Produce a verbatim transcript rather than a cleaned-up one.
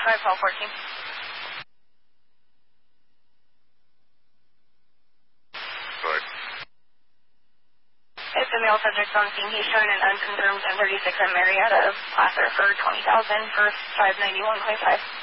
five, twelve, fourteen. Good. It's a male subject on scene. He's showing an unconfirmed ten thirty-six at Marietta. Placer for twenty thousand for five ninety-one point five.